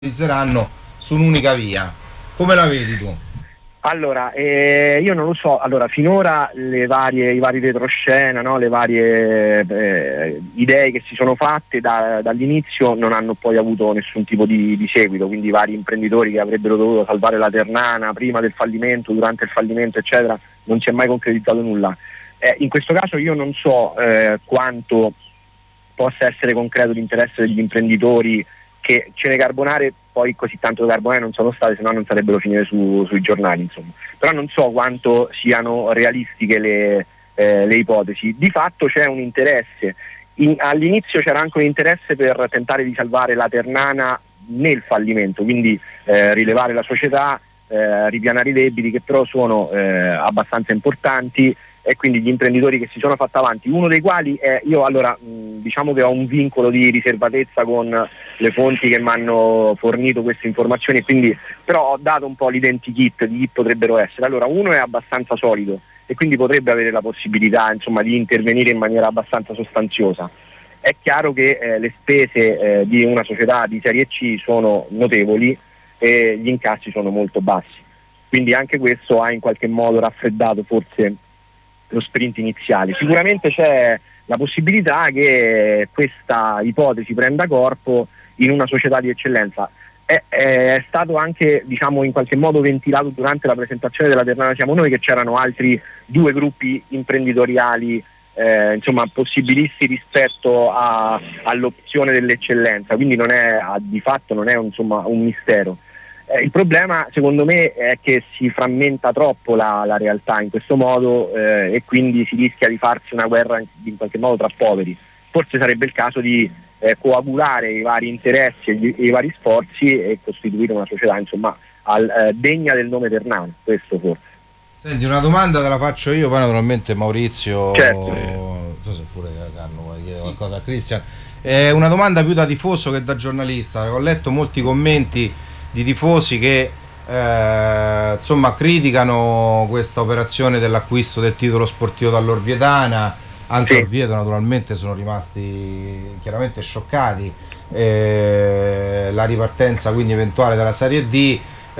realizzeranno su un'unica via. Come la vedi tu? Allora, io non lo so. Allora, finora i vari retroscena, no? Le varie idee che si sono fatte dall'inizio non hanno poi avuto nessun tipo di seguito, quindi i vari imprenditori che avrebbero dovuto salvare la Ternana prima del fallimento, durante il fallimento, eccetera, non si è mai concretizzato nulla. In questo caso io non so quanto possa essere concreto l'interesse degli imprenditori, che Cene Carbonare poi così tanto carbonare non sono state, se no non sarebbero finite sui giornali, insomma. Però non so quanto siano realistiche le ipotesi. Di fatto c'è un interesse. All'inizio c'era anche un interesse per tentare di salvare la Ternana nel fallimento, quindi rilevare la società, ripianare i debiti, che però sono abbastanza importanti, e quindi gli imprenditori che si sono fatti avanti, uno dei quali è io. Allora, diciamo che ho un vincolo di riservatezza con le fonti che mi hanno fornito queste informazioni, quindi però ho dato un po' l'identikit di chi potrebbero essere. Allora, uno è abbastanza solido e quindi potrebbe avere la possibilità, insomma, di intervenire in maniera abbastanza sostanziosa. È chiaro che le spese di una società di serie C sono notevoli e gli incassi sono molto bassi, quindi anche questo ha in qualche modo raffreddato forse lo sprint iniziale. Sicuramente c'è la possibilità che questa ipotesi prenda corpo in una società di eccellenza. È stato anche, diciamo, in qualche modo ventilato durante la presentazione della Ternana Siamo Noi, che c'erano altri due gruppi imprenditoriali insomma possibilisti rispetto all'opzione dell'eccellenza, quindi non è, di fatto non è insomma un mistero. Il problema secondo me è che si frammenta troppo la realtà in questo modo, e quindi si rischia di farsi una guerra in qualche modo tra poveri. Forse sarebbe il caso di coagulare i vari interessi e i vari sforzi e costituire una società, insomma, degna del nome Ternana, questo forse. Senti, una domanda te la faccio io, poi naturalmente Maurizio, certo. Non so se pure Carlo vuoi chiedere qualcosa a Cristian. È una domanda più da tifoso che da giornalista. Ho letto molti commenti di tifosi che insomma criticano questa operazione dell'acquisto del titolo sportivo dall'Orvietana. Anche Orvieto naturalmente sono rimasti chiaramente scioccati, la ripartenza quindi eventuale della Serie D,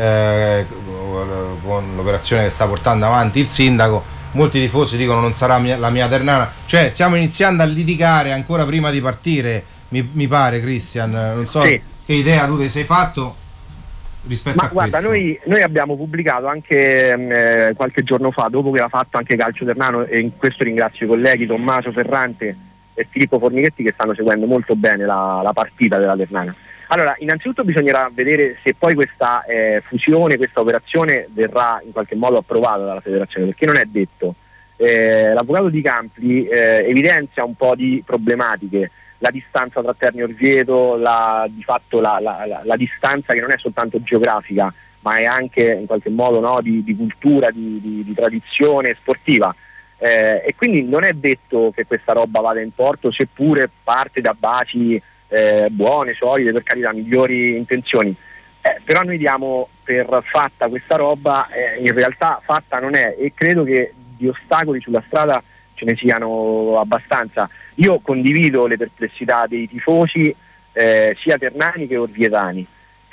con l'operazione che sta portando avanti il sindaco. Molti tifosi dicono non sarà la mia Ternana, cioè stiamo iniziando a litigare ancora prima di partire, mi pare, Cristian. Non so che idea tu ti sei fatto rispetto a guarda, questo. noi abbiamo pubblicato anche qualche giorno fa, dopo che aveva fatto anche Calcio Ternano, e in questo ringrazio i colleghi Tommaso Ferrante e Filippo Formichetti, che stanno seguendo molto bene la partita della Ternana. Allora, innanzitutto bisognerà vedere se poi questa fusione, questa operazione verrà in qualche modo approvata dalla federazione, perché non è detto. L'avvocato Di Campli evidenzia un po' di problematiche: la distanza tra Terni e Orvieto, di fatto la distanza che non è soltanto geografica, ma è anche in qualche modo, no, di cultura, di tradizione sportiva, e quindi non è detto che questa roba vada in porto, seppure parte da basi buone, solide, per carità, migliori intenzioni. Però noi diamo per fatta questa roba, in realtà fatta non è, e credo che di ostacoli sulla strada ce ne siano abbastanza. Io condivido le perplessità dei tifosi, sia ternani che orvietani,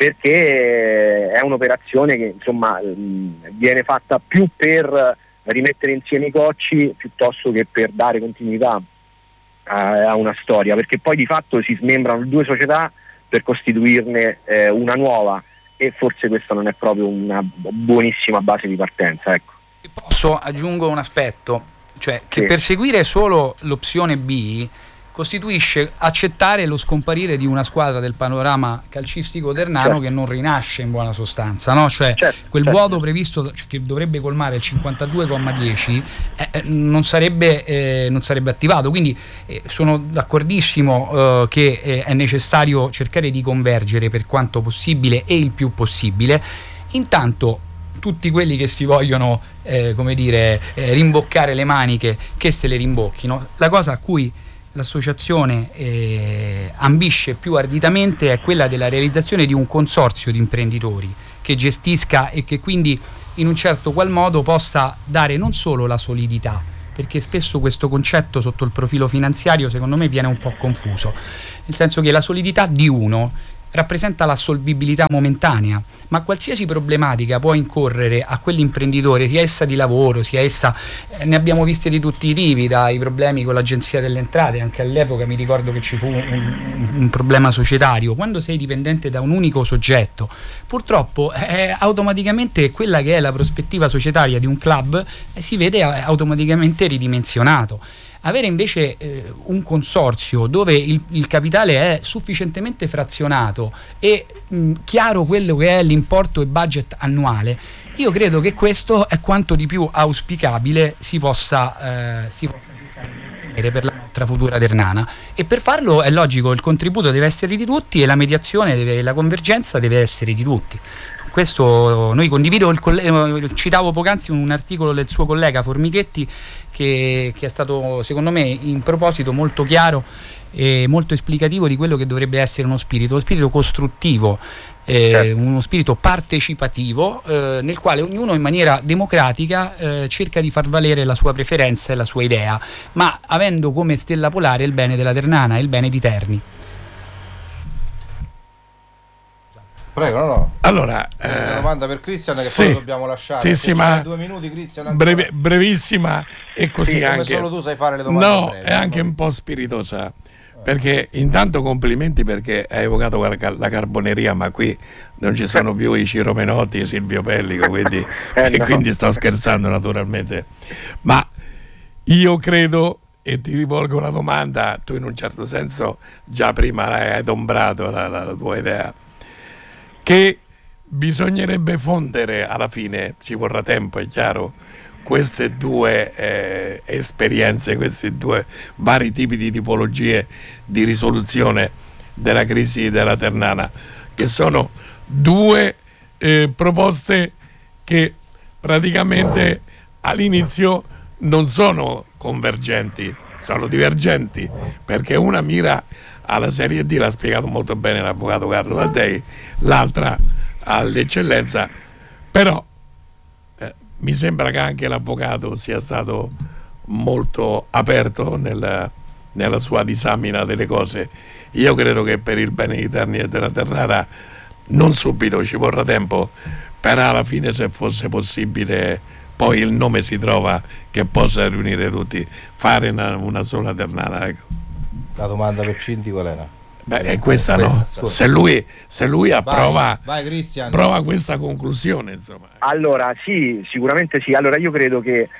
perché è un'operazione che insomma viene fatta più per rimettere insieme i cocci piuttosto che per dare continuità a una storia, perché poi di fatto si smembrano due società per costituirne una nuova, e forse questa non è proprio una buonissima base di partenza, ecco. Posso aggiungo un aspetto, cioè che perseguire solo l'opzione B costituisce accettare lo scomparire di una squadra del panorama calcistico ternano, che non rinasce in buona sostanza, no? Cioè quel vuoto previsto, cioè, che dovrebbe colmare il 52,10 non sarebbe attivato, quindi sono d'accordissimo che è necessario cercare di convergere per quanto possibile e il più possibile. Intanto tutti quelli che si vogliono rimboccare le maniche, che se le rimbocchino. La cosa a cui l'associazione ambisce più arditamente è quella della realizzazione di un consorzio di imprenditori che gestisca e che quindi in un certo qual modo possa dare non solo la solidità, perché spesso questo concetto sotto il profilo finanziario secondo me viene un po' confuso, nel senso che la solidità di uno rappresenta l'assolvibilità momentanea, ma qualsiasi problematica può incorrere a quell'imprenditore, sia essa di lavoro, sia essa, ne abbiamo viste di tutti i tipi, dai problemi con l'Agenzia delle Entrate, anche all'epoca mi ricordo che ci fu un problema societario. Quando sei dipendente da un unico soggetto, purtroppo automaticamente quella che è la prospettiva societaria di un club si vede automaticamente ridimensionato. Avere invece un consorzio dove il capitale è sufficientemente frazionato e chiaro quello che è l'importo e budget annuale, io credo che questo è quanto di più auspicabile si possa cercare per la nostra futura Ternana, e per farlo è logico, il contributo deve essere di tutti e la mediazione, la convergenza deve essere di tutti. Questo noi condivido, citavo poc'anzi un articolo del suo collega Formichetti che è stato secondo me in proposito molto chiaro e molto esplicativo di quello che dovrebbe essere uno spirito costruttivo, uno spirito partecipativo nel quale ognuno in maniera democratica cerca di far valere la sua preferenza e la sua idea, ma avendo come stella polare il bene della Ternana e il bene di Terni. Prego, no. Allora, una domanda per Cristian che sì, poi dobbiamo lasciare. Sì, ma 2 minuti, Cristian. Brevissima e così sì, anche. Come solo tu sai fare le domande. No, brevi, è anche un po' spiritosa. Perché intanto complimenti perché hai evocato la carboneria, ma qui non ci sono più i Ciro Menotti e Silvio Pellico, quindi, e quindi sto scherzando naturalmente. Ma io credo, e ti rivolgo la domanda, tu in un certo senso già prima l'hai adombrato la tua idea, che bisognerebbe fondere alla fine, ci vorrà tempo, è chiaro, queste due esperienze, questi due vari tipi di tipologie di risoluzione della crisi della Ternana, che sono due proposte che praticamente all'inizio non sono convergenti, sono divergenti, perché una mira alla Serie D, l'ha spiegato molto bene l'avvocato Carlo Taddei, l'altra all'eccellenza, però mi sembra che anche l'avvocato sia stato molto aperto nella sua disamina delle cose. Io credo che per il bene di Terni e della Ternana non subito, ci vorrà tempo, però alla fine, se fosse possibile, poi il nome si trova che possa riunire tutti, fare una sola Ternana, ecco. La domanda per Cinti qual era? Beh, è questa, no? Se lui approva, vai, Cristian, prova questa conclusione, insomma. Allora, sì, sicuramente sì. Allora, io credo che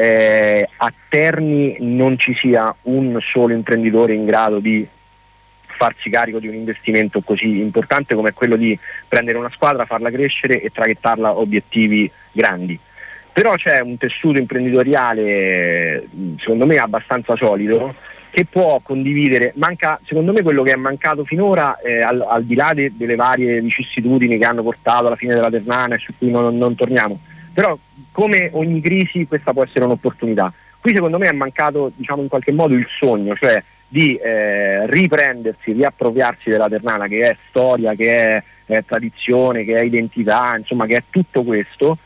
a Terni non ci sia un solo imprenditore in grado di farsi carico di un investimento così importante come quello di prendere una squadra, farla crescere e traghettarla a obiettivi grandi. Però c'è un tessuto imprenditoriale, secondo me, abbastanza solido, che può condividere. Manca, secondo me, quello che è mancato finora, al di là delle varie vicissitudini che hanno portato alla fine della Ternana e su cui non torniamo, però come ogni crisi questa può essere un'opportunità. Qui secondo me è mancato, diciamo, in qualche modo il sogno, cioè di riprendersi, riappropriarsi della Ternana, che è storia, che è tradizione, che è identità, insomma, che è tutto questo,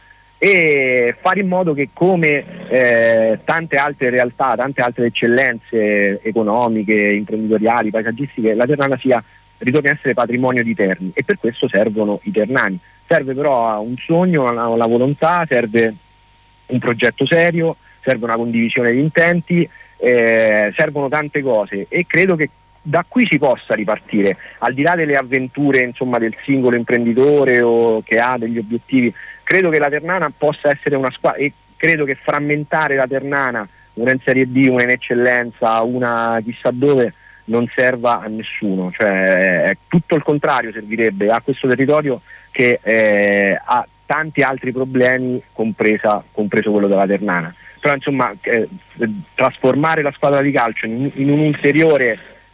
e fare in modo che, come tante altre realtà, tante altre eccellenze economiche, imprenditoriali, paesaggistiche, la Ternana ritorni a essere patrimonio di Terni, e per questo servono i ternani. Serve però un sogno, una volontà, serve un progetto serio, serve una condivisione di intenti, servono tante cose, e credo che da qui si possa ripartire, al di là delle avventure, insomma, del singolo imprenditore o che ha degli obiettivi. Credo che la Ternana possa essere una squadra, e credo che frammentare la Ternana, una in Serie D, una in eccellenza, una chissà dove, non serva a nessuno. Cioè, è tutto il contrario, servirebbe a questo territorio che ha tanti altri problemi, compreso quello della Ternana. Però insomma, trasformare la squadra di calcio in un'ulteriore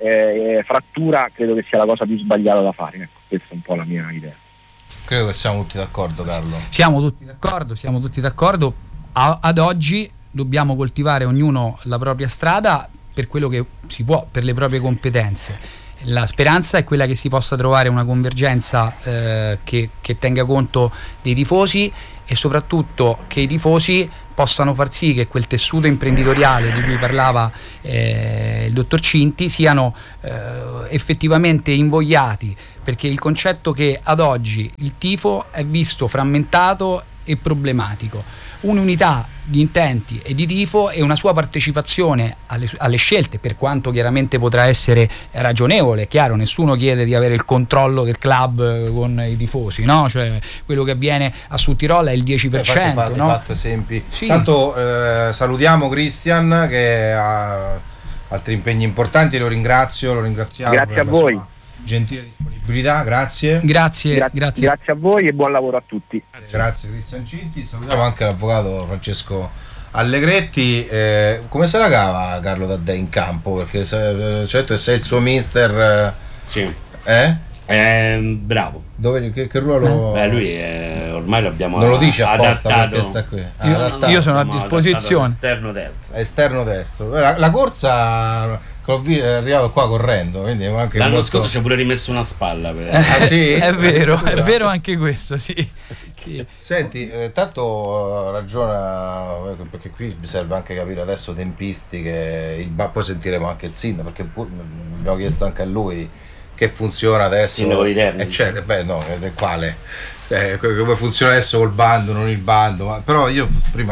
frattura credo che sia la cosa più sbagliata da fare. Ecco, questa è un po' la mia idea. Credo che siamo tutti d'accordo, Carlo. Siamo tutti d'accordo. Ad oggi dobbiamo coltivare ognuno la propria strada per quello che si può, per le proprie competenze. La speranza è quella che si possa trovare una convergenza che tenga conto dei tifosi, e soprattutto che i tifosi possano far sì che quel tessuto imprenditoriale di cui parlava il dottor Cinti siano effettivamente invogliati, perché il concetto che ad oggi il tifo è visto frammentato e problematico. Un'unità di intenti e di tifo e una sua partecipazione alle scelte, per quanto chiaramente potrà essere ragionevole, è chiaro, nessuno chiede di avere il controllo del club con i tifosi, no? Cioè, quello che avviene a Sudtirol è il 10%, no? Fatto esempi. Sì. Tanto salutiamo Christian che ha altri impegni importanti, lo ringraziamo. Grazie a voi. Gentile disponibilità, grazie. Grazie a voi e buon lavoro a tutti. Grazie Cristian Cinti. Salutiamo anche l'avvocato Francesco Allegretti. Come se la cava Carlo Taddei in campo? Perché certo sei il suo mister. Sì. Bravo. Che ruolo? Lui ormai l'abbiamo non lo dice apposta adattato. Perché sta qui. Io sono a disposizione. Esterno destro. La corsa è arrivato qua correndo, quindi anche l'anno scorso ci ha pure rimesso una spalla sì? È vero anche questo, sì. Senti, tanto ragiona, perché qui mi serve anche capire adesso tempistiche, poi sentiremo anche il sindaco, perché abbiamo chiesto anche a lui che funziona adesso. Sindaco di Terni. Quale? Come funziona adesso col bando, non il bando, però io prima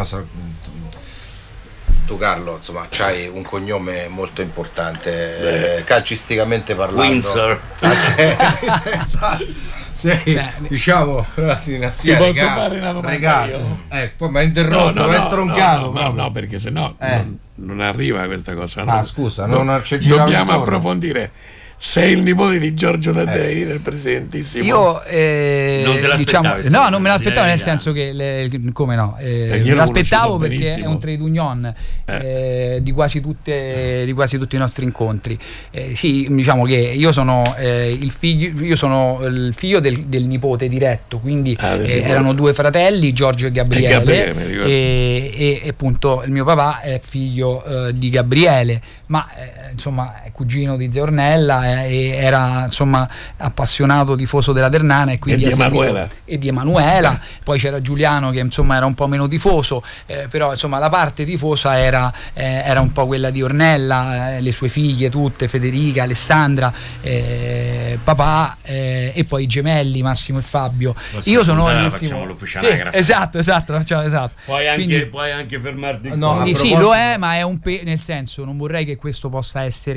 tu Carlo, insomma, c'hai un cognome molto importante, calcisticamente parlando. Windsor. Diciamo la dinastia posso fare una domanda io? Poi mi ha interrotto, mi ha stroncato. No, perché sennò non arriva questa cosa. Ah, scusa, non c'è girato. Dobbiamo approfondire. Sei il nipote di Giorgio Taddei, del presidentissimo. Io non te l'aspettavi? No, non me l'aspettavo, nel senso che come no? Me l'aspettavo perché è un trade union di quasi tutti i nostri incontri. Sì, diciamo che io sono il figlio del nipote diretto, quindi erano due fratelli, Giorgio e Gabriele, e appunto il mio papà è figlio di Gabriele, ma insomma è cugino di Zia Ornella e era insomma appassionato tifoso della Ternana e quindi e di Emanuela. Poi c'era Giuliano che insomma era un po' meno tifoso, però insomma la parte tifosa era un po' quella di Ornella, le sue figlie tutte, Federica, Alessandra, papà, e poi i gemelli Massimo e Fabio. Io sono facciamo l'ufficio anagrafe. Esatto, Puoi anche fermarti. Quindi sì, lo è, ma è nel senso, non vorrei che questo possa essere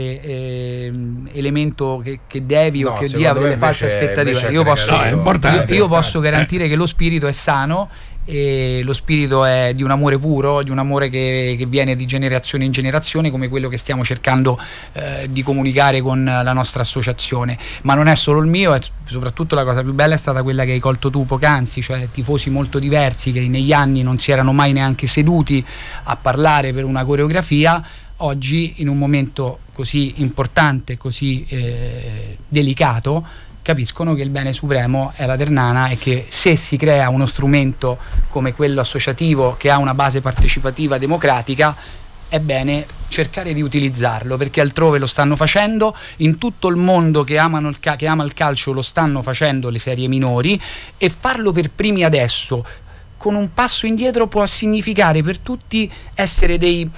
elemento che devi o che dia delle false aspettative. Io posso garantire che lo spirito è sano e lo spirito è di un amore puro, di un amore che viene di generazione in generazione, come quello che stiamo cercando di comunicare con la nostra associazione. Ma non è solo il mio, soprattutto la cosa più bella è stata quella che hai colto tu poc'anzi, cioè tifosi molto diversi che negli anni non si erano mai neanche seduti a parlare per una coreografia. Oggi, in un momento così importante, così delicato, capiscono che il bene supremo è la Ternana e che se si crea uno strumento come quello associativo che ha una base partecipativa democratica, è bene cercare di utilizzarlo, perché altrove lo stanno facendo, in tutto il mondo che ama il calcio lo stanno facendo le serie minori, e farlo per primi adesso con un passo indietro può significare per tutti essere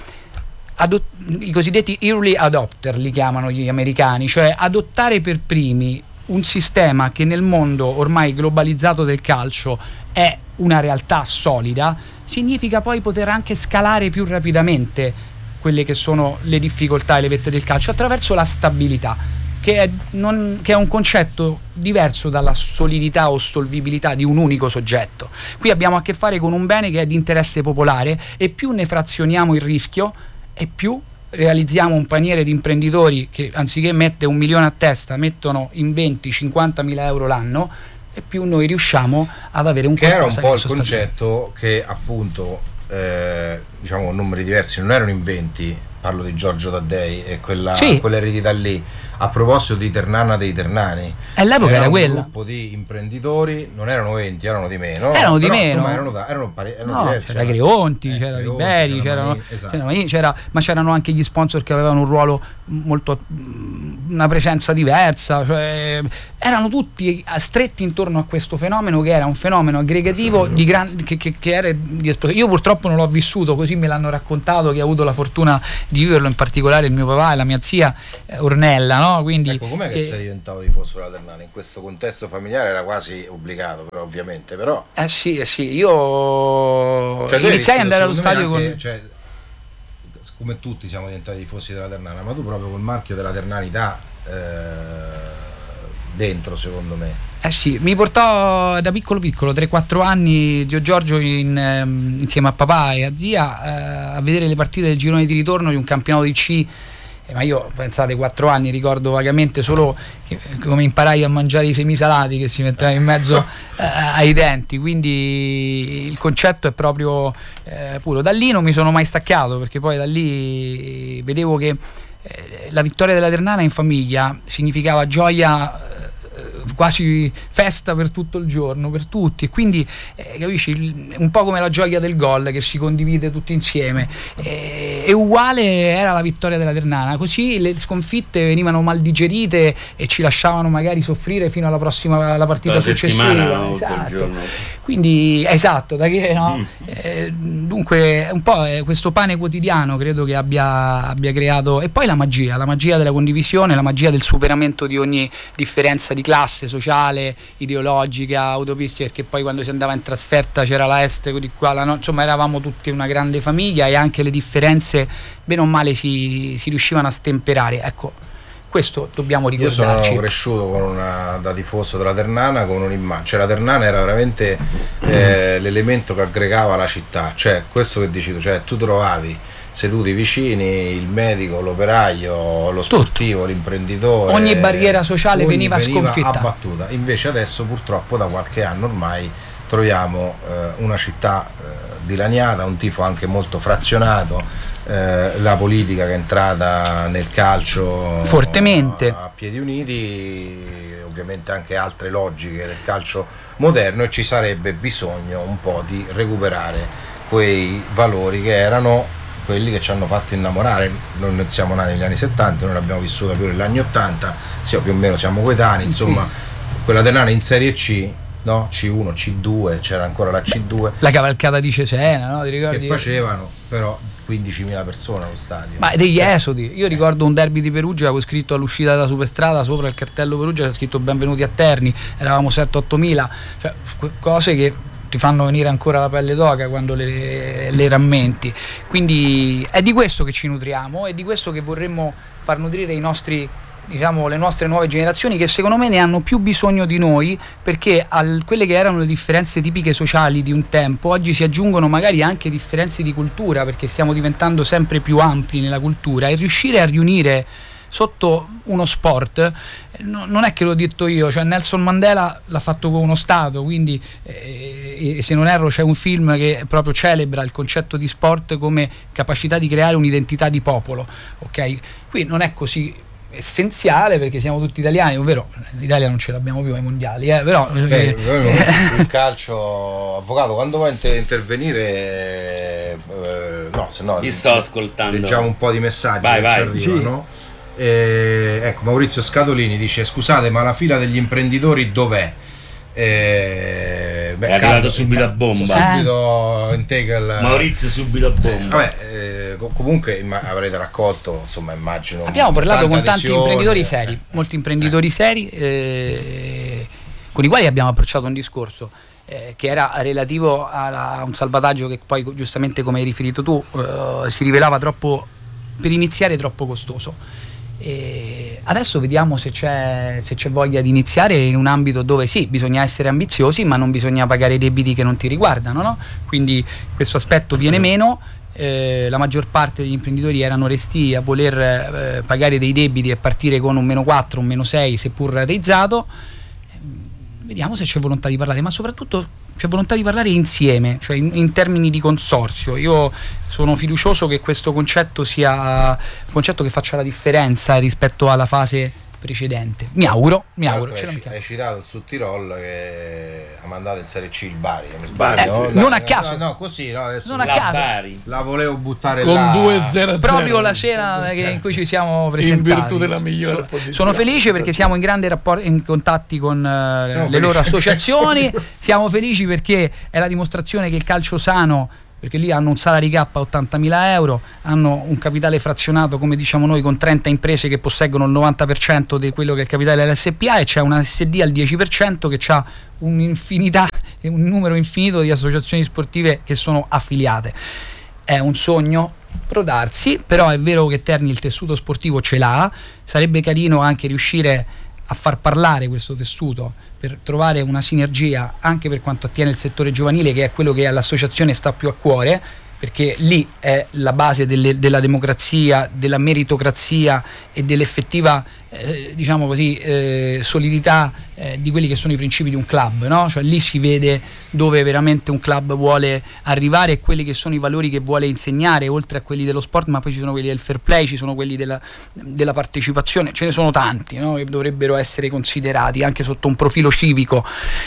i cosiddetti early adopter, li chiamano gli americani, cioè adottare per primi un sistema che nel mondo ormai globalizzato del calcio è una realtà solida, significa poi poter anche scalare più rapidamente quelle che sono le difficoltà e le vette del calcio attraverso la stabilità, che è un concetto diverso dalla solidità o solvibilità di un unico soggetto. Qui abbiamo a che fare con un bene che è di interesse popolare, e più ne frazioniamo il rischio e più realizziamo un paniere di imprenditori che anziché mettere 1 milione a testa mettono in 20-50 mila euro l'anno, e più noi riusciamo ad avere un che era un po' il concetto che appunto diciamo con numeri diversi non erano in 20 parlo di Giorgio Taddei e quell'eredità lì, a proposito di Ternana dei Ternani, all'epoca era quella. Un gruppo di imprenditori, non erano 20, erano di meno. Erano di però, meno. Insomma, erano diversi. C'era Creonti, c'era Riberi, ma c'erano anche gli sponsor che avevano un ruolo una presenza diversa, cioè erano tutti stretti intorno a questo fenomeno, che era un fenomeno aggregativo che era di esplosione. Io purtroppo non l'ho vissuto, così me l'hanno raccontato, che ho avuto la fortuna di viverlo, in particolare il mio papà e la mia zia Ornella, no? Quindi, ecco, com'è che sei diventato tifoso della Ternana? In questo contesto familiare era quasi obbligato, però ovviamente, però... sì, io iniziai ad andare allo stadio con... come tutti siamo diventati tifosi della Ternana, ma tu proprio col marchio della ternanità dentro, secondo me. Sì, mi portò da piccolo, 3-4 anni, Dio Giorgio insieme a papà e a zia a vedere le partite del girone di ritorno di un campionato di C. Ma io, pensate, 4 anni, ricordo vagamente solo come imparai a mangiare i semisalati che si mettevano in mezzo ai denti, quindi il concetto è proprio puro. Da lì non mi sono mai staccato, perché poi da lì vedevo che la vittoria della Ternana in famiglia significava gioia, quasi festa per tutto il giorno, per tutti, e quindi capisci, un po' come la gioia del gol che si condivide tutti insieme, e uguale era la vittoria della Ternana. Così le sconfitte venivano mal digerite e ci lasciavano magari soffrire fino alla partita successiva. Quindi da che no? Dunque un po' questo pane quotidiano credo che abbia creato, e poi la magia della condivisione, la magia del superamento di ogni differenza di classe sociale, ideologica, autopistica, perché poi quando si andava in trasferta c'era la est di qua, insomma eravamo tutti una grande famiglia, e anche le differenze bene o male si riuscivano a stemperare. Ecco, questo dobbiamo ricordarci. Io sono cresciuto da tifoso della Ternana con un'immagine, cioè la Ternana era veramente l'elemento che aggregava la città, cioè questo che dici tu, cioè tu trovavi seduti vicini il medico, l'operaio, lo sportivo, l'imprenditore, ogni barriera sociale veniva sconfitta, abbattuta. Invece adesso purtroppo da qualche anno ormai troviamo una città dilaniata, un tifo anche molto frazionato, la politica che è entrata nel calcio fortemente a piedi uniti, ovviamente anche altre logiche del calcio moderno, e ci sarebbe bisogno un po' di recuperare quei valori che erano quelli che ci hanno fatto innamorare. Noi non siamo nati negli anni 70, noi l'abbiamo vissuta più negli anni 80, più o meno siamo coetanei, insomma. Quella Ternana in Serie C, no? C1, C2, c'era ancora la C2, la cavalcata di Cesena, no? Ti ricordi? Che facevano però 15.000 persone allo stadio, ma degli esodi. Io ricordo un derby di Perugia, avevo scritto all'uscita della Superstrada sopra il cartello Perugia, c'era scritto benvenuti a Terni, eravamo 7-8.000, cioè cose che ti fanno venire ancora la pelle d'oca quando le rammenti. Quindi è di questo che ci nutriamo, è di questo che vorremmo far nutrire i nostri, diciamo, le nostre nuove generazioni, che secondo me ne hanno più bisogno di noi, perché quelle che erano le differenze tipiche sociali di un tempo oggi si aggiungono magari anche differenze di cultura, perché stiamo diventando sempre più ampli nella cultura, e riuscire a riunire sotto uno sport, non è che l'ho detto io, cioè Nelson Mandela l'ha fatto con uno Stato, quindi se non erro c'è un film che proprio celebra il concetto di sport come capacità di creare un'identità di popolo, ok? Qui non è così essenziale perché siamo tutti italiani, ovvero l'Italia non ce l'abbiamo più ai mondiali, però il calcio. Avvocato, quando vuoi intervenire, no, se no vi sto ascoltando, leggiamo un po' di messaggi vai, che ci arrivano. Sì. Ecco, Maurizio Scatolini dice: scusate, ma la fila degli imprenditori dov'è? È arrivato subito a bomba, subito in take Maurizio subito a bomba. Vabbè, comunque avrete raccolto, insomma, immagino, abbiamo parlato con tanti imprenditori seri, molti imprenditori seri, con i quali abbiamo approcciato un discorso che era relativo a un salvataggio che poi, giustamente come hai riferito tu, si rivelava troppo, per iniziare, troppo costoso. E adesso vediamo se c'è voglia di iniziare in un ambito dove sì, bisogna essere ambiziosi, ma non bisogna pagare i debiti che non ti riguardano, no? Quindi questo aspetto viene meno. La maggior parte degli imprenditori erano restii a voler pagare dei debiti e partire con un -4, un -6, seppur rateizzato. vediamo se c'è volontà di parlare, ma soprattutto c'è volontà di parlare insieme, cioè in termini di consorzio. Io sono fiducioso che questo concetto sia un concetto che faccia la differenza rispetto alla fase precedente. Mi auguro. Hai citato il Sud Tirol che ha mandato in Serie C il Bari, non a caso. No, così, no, adesso non a caso. Bari. La volevo buttare con là. 2-0 proprio la sera in cui ci siamo presentati. In virtù della migliore posizione. Sono felice perché siamo in grande rapporto, in contatti con le loro associazioni. Siamo felici perché è la dimostrazione che il calcio sano, perché lì hanno un salary cap a 80.000 euro, hanno un capitale frazionato, come diciamo noi, con 30 imprese che posseggono il 90% di quello che è il capitale dell'SPA, e c'è una SD al 10% che ha un'infinità e un numero infinito di associazioni sportive che sono affiliate. È un sogno prodarsi, però è vero che Terni il tessuto sportivo ce l'ha, sarebbe carino anche riuscire a far parlare questo tessuto per trovare una sinergia anche per quanto attiene il settore giovanile, che è quello che all'associazione sta più a cuore, perché lì è la base della democrazia, della meritocrazia e dell'effettiva diciamo così solidità di quelli che sono i principi di un club, no? Cioè lì si vede dove veramente un club vuole arrivare e quelli che sono i valori che vuole insegnare, oltre a quelli dello sport, ma poi ci sono quelli del fair play, ci sono quelli della partecipazione, ce ne sono tanti, no? Che dovrebbero essere considerati anche sotto un profilo civico,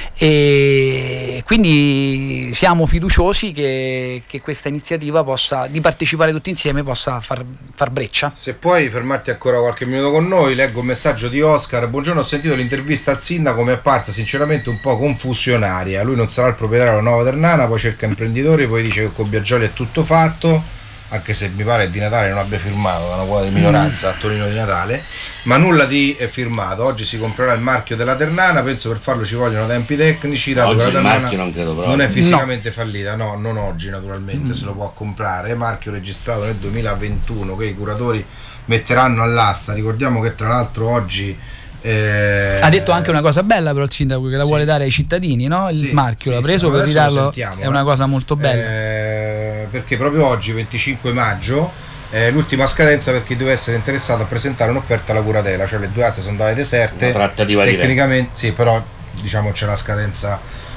e quindi siamo fiduciosi che questa iniziativa di partecipare tutti insieme possa far breccia. Se puoi fermarti ancora qualche minuto con noi, leggo un messaggio di Oscar. Buongiorno, ho sentito l'intervista al sindaco, mi è apparsa sinceramente un po' confusionaria. Lui non sarà il proprietario della nuova Ternana, poi cerca imprenditori, poi dice che con Biagioli è tutto fatto, anche se mi pare di Natale non abbia firmato, da una quota di minoranza a Torino di Natale, ma nulla di firmato. Oggi si comprerà il marchio della Ternana, penso per farlo ci vogliono tempi tecnici, dato che la Ternana non è fisicamente fallita, no, non oggi naturalmente, se lo può comprare, marchio registrato nel 2021 che i curatori metteranno all'asta. Ricordiamo che tra l'altro oggi ha detto anche una cosa bella però il sindaco, che la vuole dare ai cittadini, no? Il marchio l'ha preso per ridarlo, è una cosa molto bella, perché proprio oggi 25 maggio è l'ultima scadenza per chi deve essere interessato a presentare un'offerta alla curatela, cioè le due aste sono andate deserte, una trattativa tecnicamente sì, però diciamo c'è la scadenza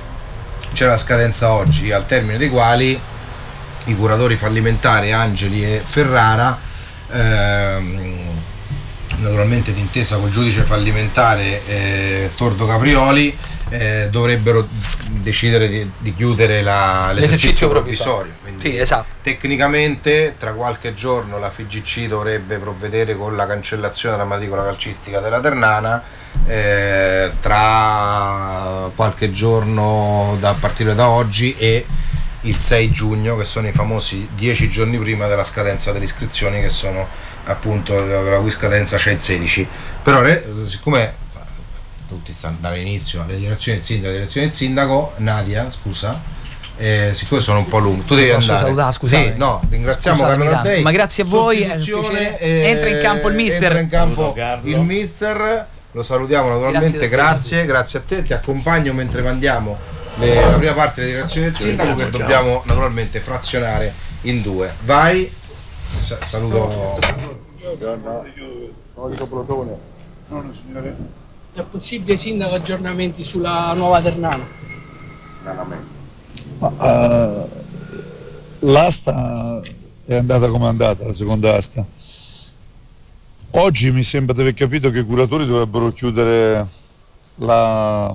oggi, al termine dei quali i curatori fallimentari Angeli e Ferrara, naturalmente d'intesa col giudice fallimentare Tordo Caprioli, dovrebbero decidere di chiudere l'esercizio provvisorio. Quindi, sì, esatto. Tecnicamente tra qualche giorno la FIGC dovrebbe provvedere con la cancellazione della matricola calcistica della Ternana, tra qualche giorno a partire da oggi e il 6 giugno, che sono i famosi 10 giorni prima della scadenza delle iscrizioni, che sono appunto la cui scadenza c'è il 16. Però siccome tutti stanno dall'inizio alle dichiarazioni del sindaco, Nadia, scusa, siccome sono un po' lungo, tu devi andare. Salutare, scusate. Sì, no, ringraziamo Carlo Taddei. Ma grazie a voi, entra in campo il mister. Entra in campo il mister, lo salutiamo naturalmente, grazie a te, ti accompagno mentre mandiamo la prima parte delle dichiarazioni del sindaco, che dobbiamo naturalmente frazionare in due. Vai, saluto. No, signore. È possibile, sindaco, aggiornamenti sulla nuova Ternana? L'asta è andata come è andata, la seconda asta. Oggi mi sembra di aver capito che i curatori dovrebbero chiudere la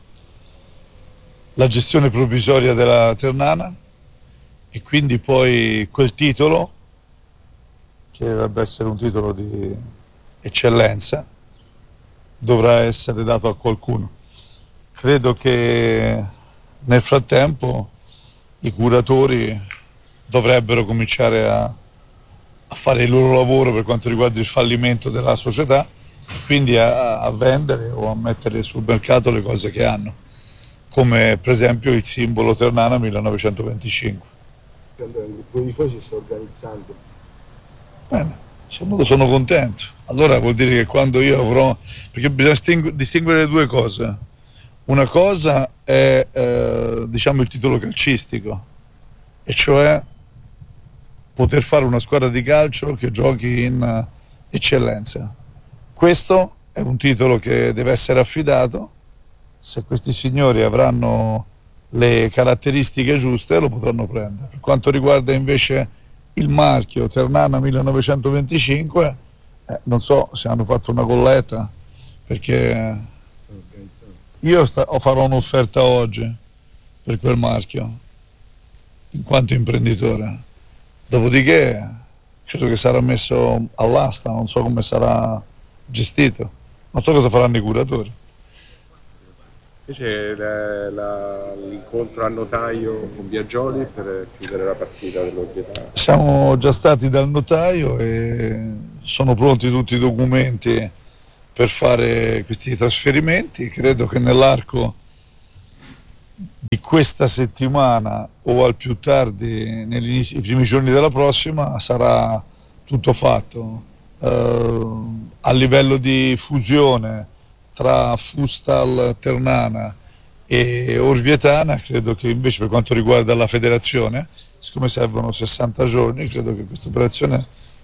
gestione provvisoria della Ternana, e quindi poi quel titolo, che dovrebbe essere un titolo di eccellenza, dovrà essere dato a qualcuno. Credo che nel frattempo i curatori dovrebbero cominciare a fare il loro lavoro per quanto riguarda il fallimento della società, quindi a vendere o a mettere sul mercato le cose che hanno, come per esempio il simbolo Ternana 1925. Il gruppo di tifosi si sta organizzando. Bene, sono contento. Allora vuol dire che quando io avrò, perché bisogna distinguere le due cose. Una cosa è diciamo il titolo calcistico, e cioè poter fare una squadra di calcio che giochi in eccellenza. Questo è un titolo che deve essere affidato se questi signori avranno le caratteristiche giuste lo potranno prendere. Per quanto riguarda invece il marchio Ternana 1925, non so se hanno fatto una colletta, perché io farò un'offerta oggi per quel marchio in quanto imprenditore, dopodiché credo che sarà messo all'asta, non so come sarà gestito, non so cosa faranno i curatori. Invece l'incontro a notaio con Biagioli per chiudere la partita dell'Orvietano. Siamo già stati dal notaio e sono pronti tutti i documenti per fare questi trasferimenti. Credo che nell'arco di questa settimana o al più tardi i primi giorni della prossima sarà tutto fatto. A livello di fusione tra Fustal Ternana e Orvietana, credo che invece per quanto riguarda la federazione, siccome servono 60 giorni, credo che questa operazione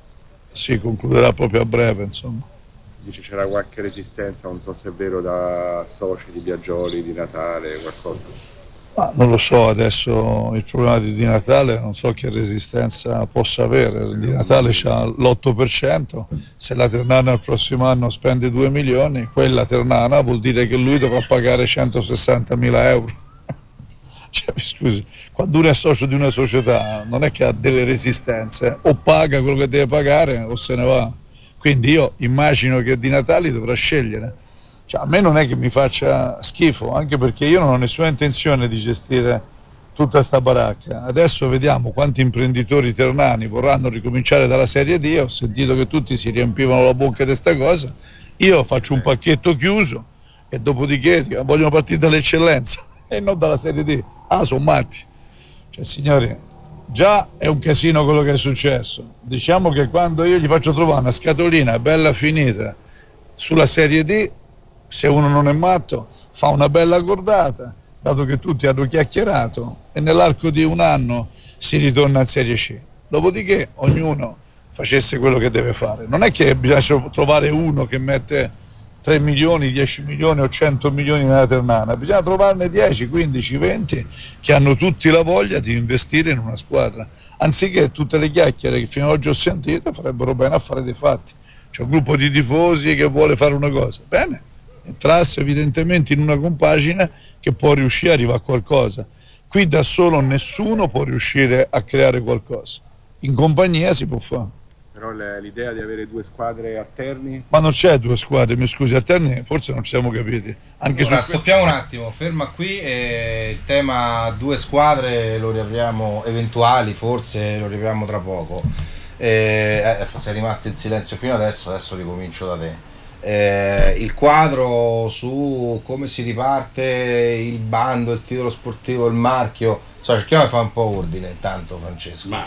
si concluderà proprio a breve, insomma. Dice c'era qualche resistenza, non so se è vero, da soci di Biagioli, di Natale, qualcosa. Ma non lo so, adesso il problema di Natale non so che resistenza possa avere. Di Natale c'ha l'8%, se la Ternana il prossimo anno spende 2 milioni, quella Ternana vuol dire che lui dovrà pagare 160.000 euro. Cioè, mi scusi, quando uno è socio di una società non è che ha delle resistenze, o paga quello che deve pagare o se ne va. Quindi io immagino che Di Natale dovrà scegliere. Cioè, a me non è che mi faccia schifo, anche perché io non ho nessuna intenzione di gestire tutta sta baracca. Adesso vediamo quanti imprenditori ternani vorranno ricominciare dalla Serie D. Ho sentito che tutti si riempivano la bocca di questa cosa. Io faccio un pacchetto chiuso e dopodiché vogliono partire dall'eccellenza e non dalla Serie D. Sono matti. Cioè, signori, già è un casino quello che è successo. Diciamo che quando io gli faccio trovare una scatolina bella finita sulla Serie D, se uno non è matto, fa una bella cordata, dato che tutti hanno chiacchierato, e nell'arco di un anno si ritorna in Serie C. Dopodiché ognuno facesse quello che deve fare. Non è che bisogna trovare uno che mette 3 milioni, 10 milioni o 100 milioni nella Ternana, bisogna trovarne 10, 15, 20 che hanno tutti la voglia di investire in una squadra, anziché tutte le chiacchiere che fino ad oggi ho sentito farebbero bene a fare dei fatti. C'è un gruppo di tifosi che vuole fare una cosa, bene, entrasse evidentemente in una compagine che può riuscire a arrivare a qualcosa. Qui da solo nessuno può riuscire a creare qualcosa, in compagnia si può fare. Però l'idea di avere 2 squadre a Terni? Ma non c'è 2 squadre, mi scusi, a Terni forse non ci siamo capiti. Anche allora, stoppiamo un attimo, ferma qui, il tema 2 squadre lo riapriamo, eventuali forse lo riapriamo tra poco. Sei rimasto in silenzio fino adesso ricomincio da te. Il quadro su come si riparte il bando, il titolo sportivo, il marchio, cerchiamo di fare un po' ordine intanto, Francesco. Ma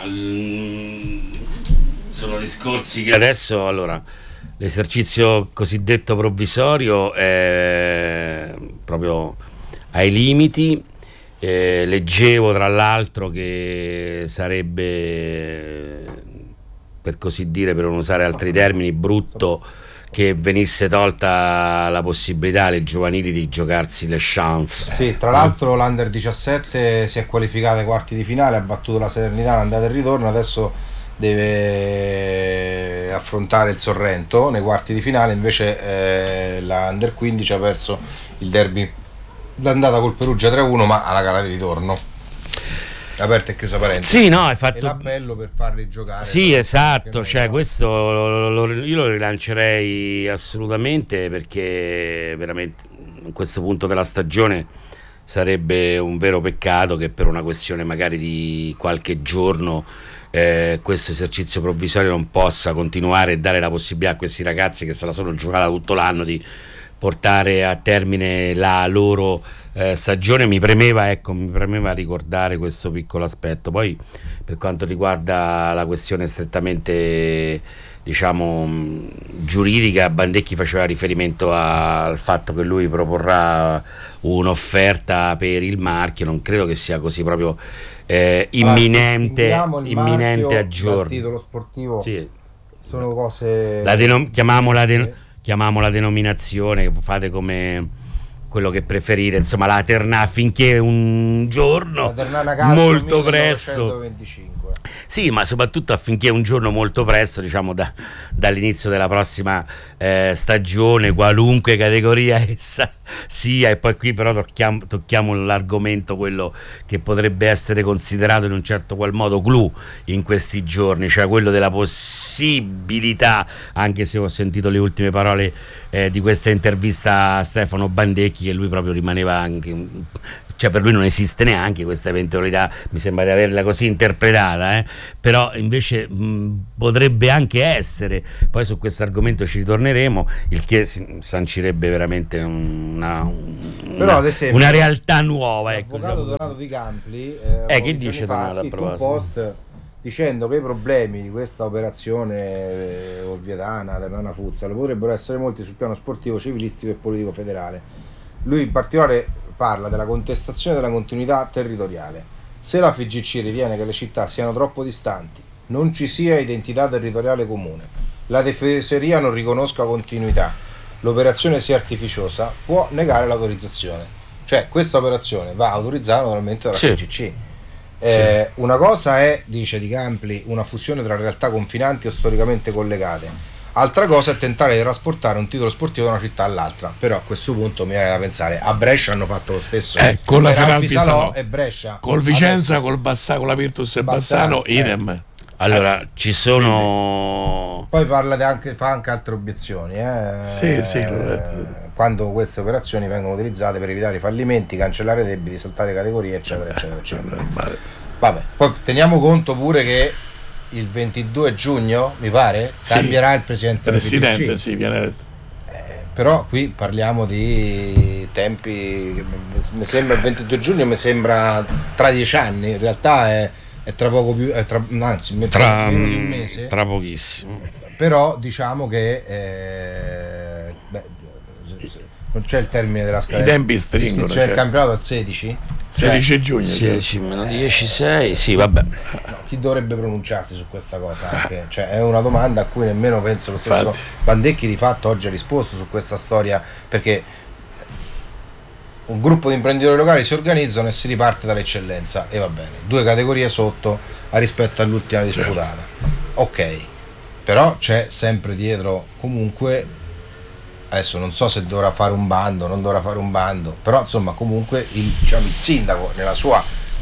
sono discorsi che adesso, allora, l'esercizio cosiddetto provvisorio è proprio ai limiti. Leggevo tra l'altro che sarebbe, per così dire, per non usare altri termini, brutto che venisse tolta la possibilità alle giovanili di giocarsi le chance. Sì, tra l'altro l'Under 17 si è qualificata ai quarti di finale, ha battuto la Salernitana andata e ritorno, adesso deve affrontare il Sorrento nei quarti di finale, invece la Under 15 ha perso il derby l'andata col Perugia 3-1, ma alla gara di ritorno. Aperta e chiusa parentesi. Sì, no, hai fatto l'appello per farli giocare. Sì, esatto, cioè questo io lo rilancerei assolutamente, perché veramente in questo punto della stagione sarebbe un vero peccato che per una questione magari di qualche giorno questo esercizio provvisorio non possa continuare e dare la possibilità a questi ragazzi che se la sono giocata tutto l'anno di portare a termine la loro stagione. Mi premeva ricordare questo piccolo aspetto. Poi per quanto riguarda la questione strettamente, diciamo, giuridica, Bandecchi faceva riferimento al fatto che lui proporrà un'offerta per il marchio. Non credo che sia così proprio imminente a giorni. Il titolo sportivo, sì, sono cose chiamiamola denominazione, fate come quello che preferire, insomma la Ternana, affinché un giorno molto presto 1925. sì, ma soprattutto affinché un giorno molto presto, diciamo dall'inizio della prossima stagione, qualunque categoria essa sia, e poi qui però tocchiamo l'argomento, quello che potrebbe essere considerato in un certo qual modo clou in questi giorni, cioè quello della possibilità, anche se ho sentito le ultime parole di questa intervista a Stefano Bandecchi, che lui proprio rimaneva anche, cioè per lui non esiste neanche questa eventualità, mi sembra di averla così interpretata, però invece potrebbe anche essere, poi su questo argomento ci ritorneremo, il che sancirebbe veramente una realtà nuova. L'avvocato Donato Di Campli che dice Donato, un post dicendo che i problemi di questa operazione orvietana, Ternana Futsal, potrebbero essere molti sul piano sportivo, civilistico e politico federale. Lui in particolare parla della contestazione della continuità territoriale. Se la FIGC ritiene che le città siano troppo distanti, non ci sia identità territoriale comune, la tifoseria non riconosca continuità, l'operazione sia artificiosa, può negare l'autorizzazione. Cioè questa operazione va autorizzata naturalmente dalla FIGC. Una cosa è, dice Di Campli, una fusione tra realtà confinanti o storicamente collegate, altra cosa è tentare di trasportare un titolo sportivo da una città all'altra. Però a questo punto mi viene da pensare, a Brescia hanno fatto lo stesso, con la Feralpisalò e Brescia, col Vicenza, con la Virtus e Bassano, idem. Allora ci sono, poi fa anche altre obiezioni, quando queste operazioni vengono utilizzate per evitare i fallimenti, cancellare debiti, saltare categorie, eccetera eccetera eccetera. Vabbè, poi teniamo conto pure che il 22 giugno, mi pare, cambierà il presidente viene detto. Però qui parliamo di tempi, mi sembra il 22 giugno, mi sembra tra 10 anni, in realtà è tra poco più, anzi meno di un mese, tra pochissimo. Però diciamo che non c'è il termine della scadenza, i tempi stringono, c'è il campionato al 16 giugno, 16 meno 10, 6, sì, vabbè. Chi dovrebbe pronunciarsi su questa cosa anche? Cioè è una domanda a cui nemmeno penso lo stesso Bandecchi di fatto oggi ha risposto su questa storia, perché un gruppo di imprenditori locali si organizzano e si riparte dall'eccellenza, e va bene, 2 categorie sotto a rispetto all'ultima disputata, ok, però c'è sempre dietro comunque, adesso non so se dovrà fare un bando, non dovrà fare un bando, però insomma comunque il sindaco nella sua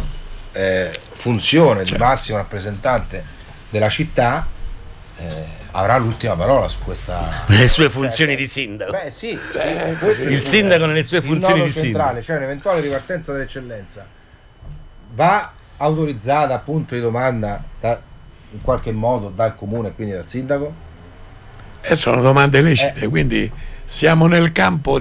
funzione di massimo rappresentante della città avrà l'ultima parola su questa, le sue funzioni di sindaco. Il sindaco nelle sue funzioni di sindaco, cioè un'eventuale ripartenza dell'eccellenza va autorizzata, appunto di domanda, in qualche modo dal comune, quindi dal sindaco? Sono domande lecite, quindi siamo nel campo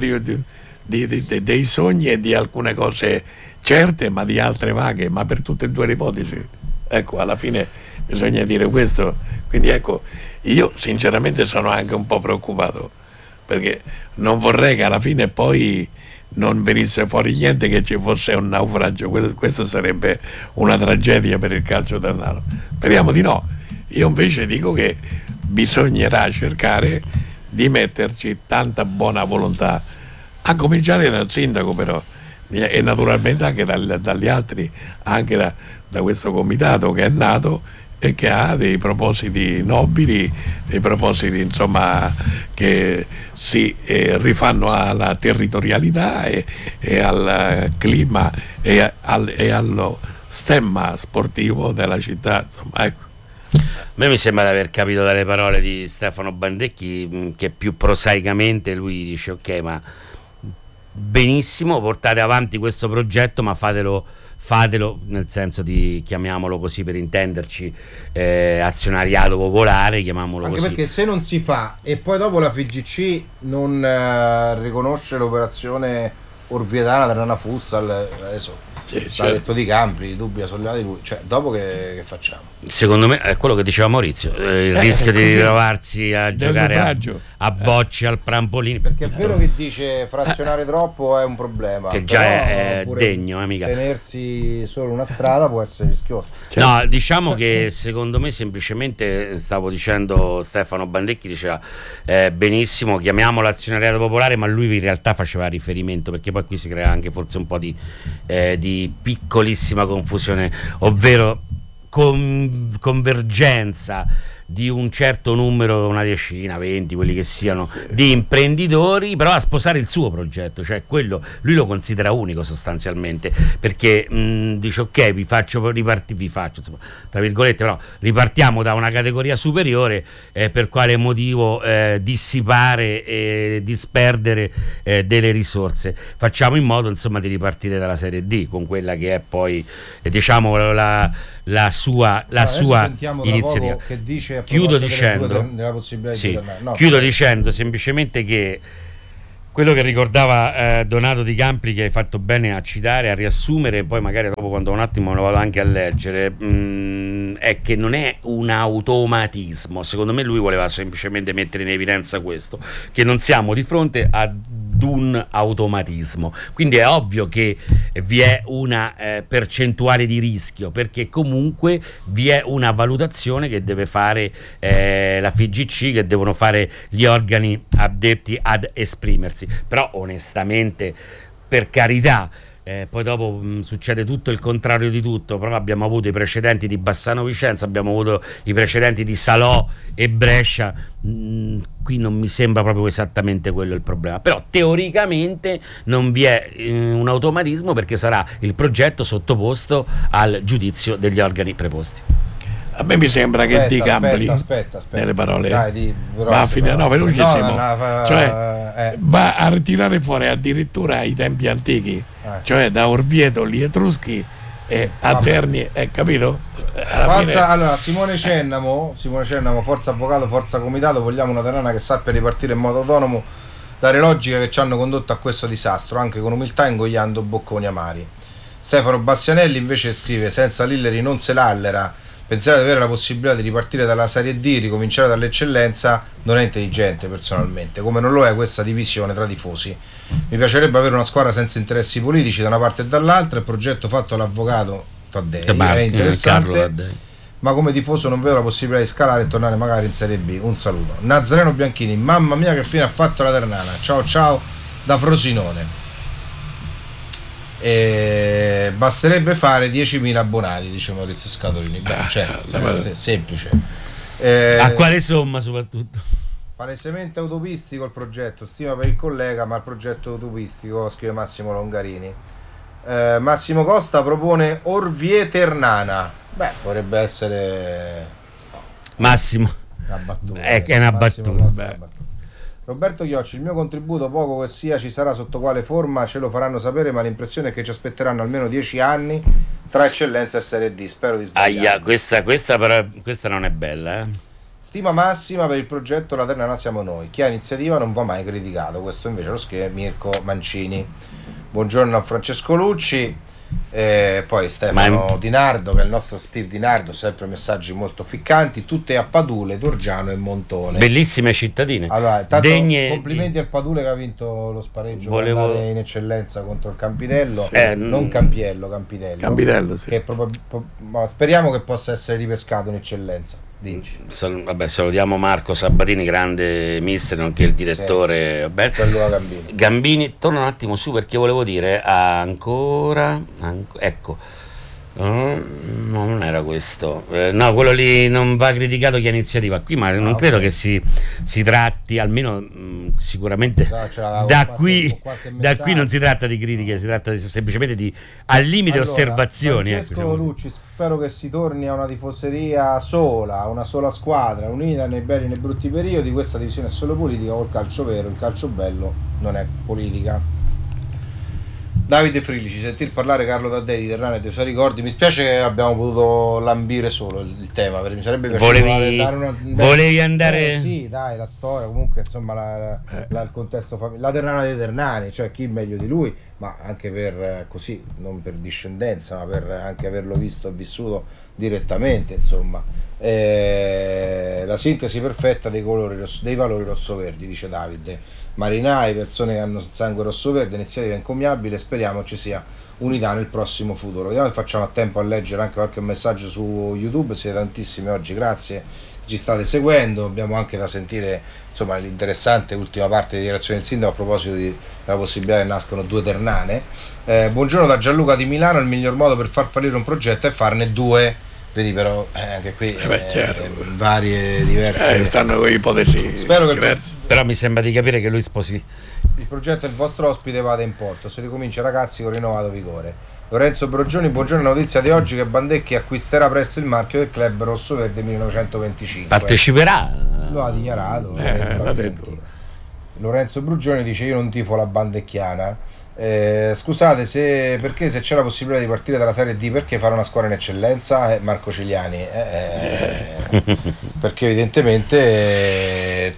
dei sogni e di alcune cose certe, ma di altre vaghe, ma per tutte e due le ipotesi. Ecco, alla fine bisogna dire questo. Quindi ecco, io sinceramente sono anche un po' preoccupato, perché non vorrei che alla fine poi non venisse fuori niente, che ci fosse un naufragio. Questo sarebbe una tragedia per il calcio ternano. Speriamo di no. Io invece dico che bisognerà cercare di metterci tanta buona volontà, a cominciare dal sindaco però, e naturalmente anche dagli altri, anche da questo comitato che è nato e che ha dei propositi nobili, dei propositi insomma che si rifanno alla territorialità e al clima e allo stemma sportivo della città, insomma, ecco. A me mi sembra di aver capito dalle parole di Stefano Bandecchi che più prosaicamente lui dice ok, ma benissimo, portate avanti questo progetto, ma fatelo nel senso di, chiamiamolo così per intenderci, azionariato popolare, chiamiamolo anche così. Perché se non si fa e poi dopo la FIGC non riconosce l'operazione orvietana Ternana Futsal, adesso L'ha detto Di Campri, i dubbi ha sollevato lui, cioè dopo che facciamo? Secondo me è quello che diceva Maurizio, il rischio di ritrovarsi a giocare a bocce al trampolino, perché è vero che dice frazionare troppo è un problema, che già è degno, mica tenersi solo una strada può essere rischioso. No, diciamo che secondo me semplicemente, stavo dicendo, Stefano Bandecchi diceva benissimo, chiamiamola azionariato popolare, ma lui in realtà faceva riferimento, perché poi qui si crea anche forse un po' di piccolissima confusione, ovvero convergenza di un certo numero, una decina, 20, quelli che siano, di imprenditori, però a sposare il suo progetto, cioè quello lui lo considera unico sostanzialmente, perché dice ok, vi faccio insomma, tra virgolette, però ripartiamo da una categoria superiore, per quale motivo dissipare e disperdere delle risorse, facciamo in modo insomma di ripartire dalla serie D con quella che è poi diciamo la sua iniziativa. Che dice chiudo dicendo semplicemente che quello che ricordava Donato Di Campri, che hai fatto bene a citare, a riassumere, poi magari dopo quando un attimo lo vado anche a leggere, è che non è un automatismo. Secondo me lui voleva semplicemente mettere in evidenza questo, che non siamo di fronte ad un automatismo, quindi è ovvio che vi è una percentuale di rischio, perché comunque vi è una valutazione che deve fare la FIGC, che devono fare gli organi addetti ad esprimersi, però onestamente, per carità, poi dopo succede tutto il contrario di tutto, però abbiamo avuto i precedenti di Bassano Vicenza, abbiamo avuto i precedenti di Salò e Brescia, qui non mi sembra proprio esattamente quello il problema, però teoricamente non vi è un automatismo, perché sarà il progetto sottoposto al giudizio degli organi preposti. A me mi sembra che Di Campri nelle parole va a finire, velocissimo, cioè va a ritirare fuori addirittura i tempi antichi, cioè da Orvieto, gli Etruschi e a Terni, capito? Allora Simone Cennamo, forza avvocato, forza comitato, vogliamo una Ternana che sappia ripartire in modo autonomo dalle logiche che ci hanno condotto a questo disastro, anche con umiltà, ingoiando bocconi amari. Stefano Bastianelli invece scrive: senza Lilleri non se l'allera. Pensare di avere la possibilità di ripartire dalla Serie D, ricominciare dall'eccellenza, non è intelligente personalmente, come non lo è questa divisione tra tifosi. Mi piacerebbe avere una squadra senza interessi politici da una parte e dall'altra. Il progetto fatto dall'avvocato Taddei è interessante, ma come tifoso non vedo la possibilità di scalare e tornare magari in Serie B. Un saluto. Nazareno Bianchini: mamma mia che fine ha fatto la Ternana, ciao da Frosinone. Basterebbe fare 10.000 abbonati, dice Maurizio Scatolini. Semplice. A quale somma soprattutto? Palesemente utopistico il progetto, stima per il collega, ma il progetto è utopistico, scrive Massimo Longarini. Massimo Costa propone Orvie Ternana. Potrebbe essere Massimo una battuta, è una battuta. Roberto Chiocci: il mio contributo, poco che sia, ci sarà, sotto quale forma ce lo faranno sapere, ma l'impressione è che ci aspetteranno almeno 10 anni tra eccellenza e Serie D. Spero di sbagliare. Questa non è bella, Stima massima per il progetto La Ternana siamo noi. Chi ha iniziativa non va mai criticato. Questo invece lo scrive Mirko Mancini. Buongiorno a Francesco Lucci. Poi Stefano Di Nardo, che è il nostro Steve Di Nardo, sempre messaggi molto ficcanti, tutte a Padule, Torgiano e Montone. Bellissime cittadine. Allora, complimenti al Padule che ha vinto lo spareggio per andare in eccellenza contro il Campitello, non Campiello, Campitello sì. Che ma speriamo che possa essere ripescato in eccellenza. Salutiamo Marco Sabatini, grande mister, nonché il direttore. Gambini, torna un attimo su, perché volevo dire ecco, no, non era questo, no, quello lì non va criticato chi ha iniziativa qui, ma non credo che si tratti, almeno sicuramente da qui non si tratta di critiche, si tratta semplicemente di al limite osservazioni. Francesco Lucci: spero che si torni a una tifoseria sola, una sola squadra, unita nei belli e nei brutti periodi. Questa divisione è solo politica, col calcio vero, il calcio bello non è politica. Davide Frilici: sentir parlare Carlo Taddei di Ternana e dei suoi ricordi, mi spiace che abbiamo potuto lambire solo il tema, perché mi sarebbe piaciuto volevi andare sì, dai, la storia, comunque insomma il contesto familiare, la Ternana dei Ternani, cioè chi meglio di lui, ma anche per così, non per discendenza, ma per anche averlo visto e vissuto direttamente, insomma. La sintesi perfetta dei valori rossoverdi, dice Davide. Marinai, persone che hanno sangue rossoverde, iniziativa encomiabile, speriamo ci sia unità nel prossimo futuro. Vediamo se facciamo a tempo a leggere anche qualche messaggio su YouTube, siete tantissimi oggi, grazie, ci state seguendo. Abbiamo anche da sentire, insomma, l'interessante ultima parte di dichiarazione del sindaco a proposito della possibilità che nascano 2 ternane. Buongiorno da Gianluca di Milano, il miglior modo per far fallire un progetto è farne 2. Vedi, però anche qui varie diverse stanno con ipotesi. Spero che però mi sembra di capire che lui sposi il progetto del vostro ospite vada in porto, si ricomincia ragazzi con rinnovato vigore. Lorenzo Brogioni, buongiorno, notizia di oggi che Bandecchi acquisterà presto il marchio del club rossoverde 1925. Parteciperà, lo ha dichiarato, l'ha detto. Lorenzo Brugioni dice: io non tifo la bandecchiana. Scusate, perché se c'è la possibilità di partire dalla Serie D, perché fare una squadra in eccellenza? Marco Ciliani, perché evidentemente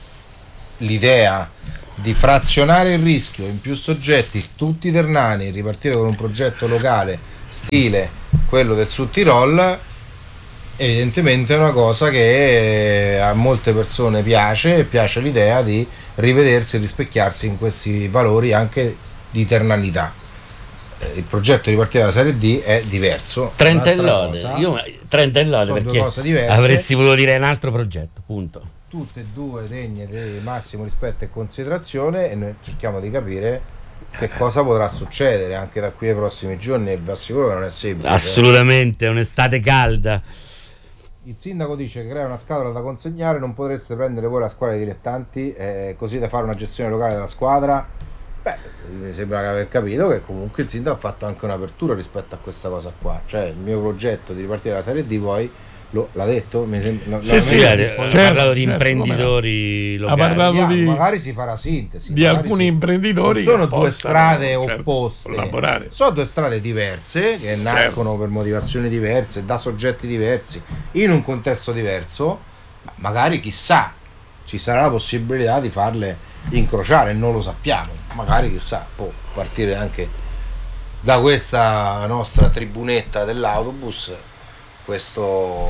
l'idea di frazionare il rischio in più soggetti, tutti i ternani, ripartire con un progetto locale stile quello del Sud Tirol, evidentemente è una cosa che a molte persone piace l'idea di rivedersi e rispecchiarsi in questi valori anche di ternalità. Il progetto di partita della Serie D è diverso. 30 lode, perché avresti voluto dire un altro progetto, punto. Tutte e 2 degne di massimo rispetto e considerazione, e noi cerchiamo di capire che cosa potrà succedere anche da qui ai prossimi giorni, e vi assicuro che non è semplice. Assolutamente, è un'estate calda. Il sindaco dice che crea una scatola da consegnare, non potreste prendere voi la squadra di dilettanti così da fare una gestione locale della squadra. Mi sembra aver capito che comunque il sindaco ha fatto anche un'apertura rispetto a questa cosa qua, cioè il mio progetto di ripartire dalla Serie D poi l'ha detto, ha parlato di imprenditori locali, magari si farà sintesi di alcuni imprenditori, non sono 2 strade opposte, collaborare. Sono 2 strade diverse che nascono per motivazioni diverse, da soggetti diversi, in un contesto diverso, ma magari chissà ci sarà la possibilità di farle incrociare, non lo sappiamo, magari chissà può partire anche da questa nostra tribunetta dell'autobus. Questo